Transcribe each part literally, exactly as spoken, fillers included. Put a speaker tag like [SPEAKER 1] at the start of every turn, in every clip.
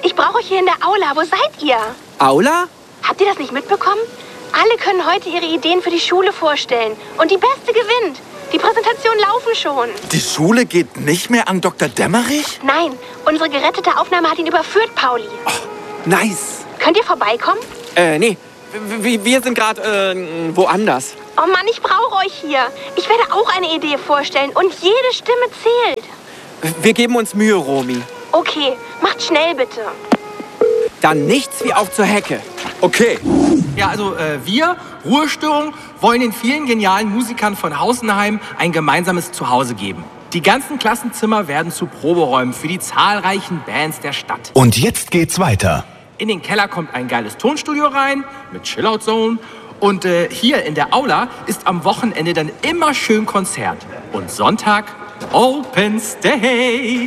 [SPEAKER 1] Ich brauche euch hier in der Aula. Wo seid ihr?
[SPEAKER 2] Aula?
[SPEAKER 1] Habt ihr das nicht mitbekommen? Alle können heute ihre Ideen für die Schule vorstellen. Und die Beste gewinnt. Die Präsentationen laufen schon.
[SPEAKER 3] Die Schule geht nicht mehr an Doktor Dämmerich?
[SPEAKER 1] Nein, unsere gerettete Aufnahme hat ihn überführt, Pauli.
[SPEAKER 3] Oh, nice.
[SPEAKER 1] Könnt ihr vorbeikommen?
[SPEAKER 2] Äh, nee. W wir sind gerade, äh, woanders.
[SPEAKER 1] Oh Mann, ich brauche euch hier. Ich werde auch eine Idee vorstellen und jede Stimme zählt.
[SPEAKER 2] Wir geben uns Mühe, Romy.
[SPEAKER 1] Okay, macht schnell bitte.
[SPEAKER 2] Dann nichts wie auf zur Hecke.
[SPEAKER 3] Okay.
[SPEAKER 4] Ja, also äh, wir, Ruhestörung, wollen den vielen genialen Musikern von Hausenheim ein gemeinsames Zuhause geben. Die ganzen Klassenzimmer werden zu Proberäumen für die zahlreichen Bands der Stadt.
[SPEAKER 5] Und jetzt geht's weiter.
[SPEAKER 4] In den Keller kommt ein geiles Tonstudio rein mit Chillout-Zone. Und äh, hier in der Aula ist am Wochenende dann immer schön Konzert. Und Sonntag Open Stage.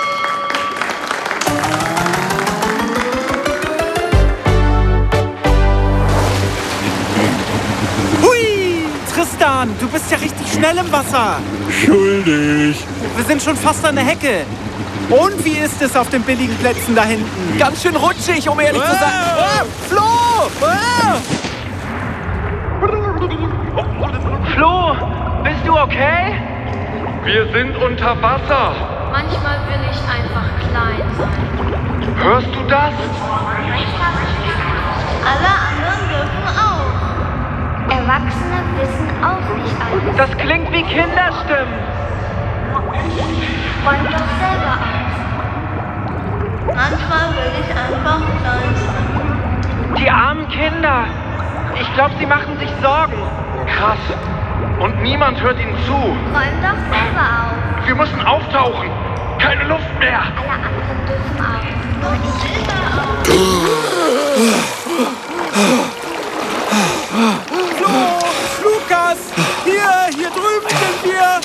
[SPEAKER 6] Hui! Tristan, du bist ja richtig schnell im Wasser.
[SPEAKER 7] Schuldig.
[SPEAKER 6] Wir sind schon fast an der Hecke. Und wie ist es auf den billigen Plätzen da hinten?
[SPEAKER 2] Ganz schön rutschig, um ehrlich zu sein.
[SPEAKER 6] Oh, Flo! Oh.
[SPEAKER 8] Flo, bist du okay?
[SPEAKER 9] Wir sind unter Wasser.
[SPEAKER 10] Manchmal will ich einfach klein sein.
[SPEAKER 9] Hörst du das?
[SPEAKER 10] Alle anderen dürfen auch. Erwachsene wissen auch nicht alles.
[SPEAKER 8] Das klingt wie Kinderstimmen.
[SPEAKER 10] Räum doch selber auf. Manchmal will ich einfach klein sein.
[SPEAKER 8] Die armen Kinder. Ich glaube, sie machen sich Sorgen.
[SPEAKER 9] Krass. Und niemand hört ihnen zu.
[SPEAKER 10] Räum doch selber auf.
[SPEAKER 9] Wir müssen auftauchen. Keine Luft mehr.
[SPEAKER 10] Alle anderen dürfen auch. Nur ich selber
[SPEAKER 6] Flo! Lukas! Hier, hier drüben sind wir!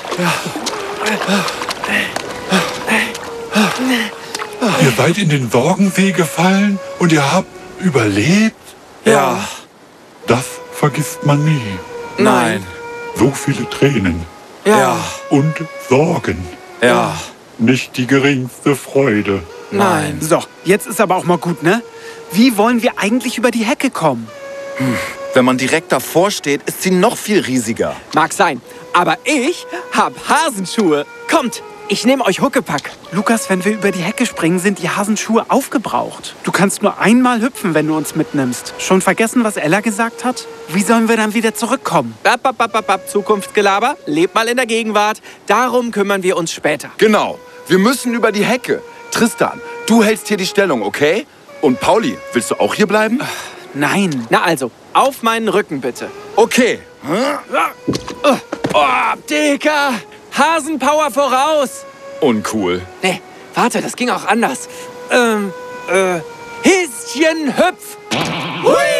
[SPEAKER 7] Ihr seid in den Sorgensee gefallen und ihr habt überlebt?
[SPEAKER 3] Ja.
[SPEAKER 7] Das vergisst man nie.
[SPEAKER 3] Nein.
[SPEAKER 7] So viele Tränen.
[SPEAKER 3] Ja.
[SPEAKER 7] Und Sorgen.
[SPEAKER 3] Ja.
[SPEAKER 7] Nicht die geringste Freude.
[SPEAKER 3] Nein.
[SPEAKER 6] So, jetzt ist aber auch mal gut, ne? Wie wollen wir eigentlich über die Hecke kommen?
[SPEAKER 3] Hm. Wenn man direkt davor steht, ist sie noch viel riesiger.
[SPEAKER 2] Mag sein, aber ich hab Hasenschuhe. Kommt, ich nehme euch Huckepack.
[SPEAKER 6] Lukas, wenn wir über die Hecke springen, sind die Hasenschuhe aufgebraucht. Du kannst nur einmal hüpfen, wenn du uns mitnimmst. Schon vergessen, was Ella gesagt hat? Wie sollen wir dann wieder zurückkommen?
[SPEAKER 2] Bap, bap, bap, bap, Zukunftsgelaber, lebt mal in der Gegenwart. Darum kümmern wir uns später.
[SPEAKER 3] Genau, wir müssen über die Hecke. Tristan, du hältst hier die Stellung, okay? Und Pauli, willst du auch hier bleiben?
[SPEAKER 6] Nein.
[SPEAKER 2] Na also, auf meinen Rücken bitte.
[SPEAKER 3] Okay.
[SPEAKER 2] Oh, Dicker! Hasenpower voraus!
[SPEAKER 3] Uncool.
[SPEAKER 2] Nee, warte, das ging auch anders. Ähm, äh, Häschen hüpf! Hui!